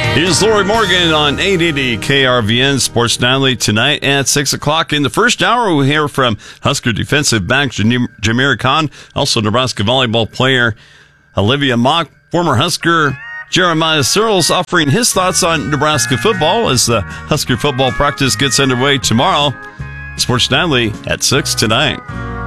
Here's Lori Morgan on 880 KRVN Sports Nightly tonight at 6 o'clock. In the first hour, we'll hear from Husker defensive back Jameer Khan, also Nebraska volleyball player Olivia Mock, former Husker Jeremiah Searles offering his thoughts on Nebraska football as the Husker football practice gets underway tomorrow. Sports Nightly at 6 tonight.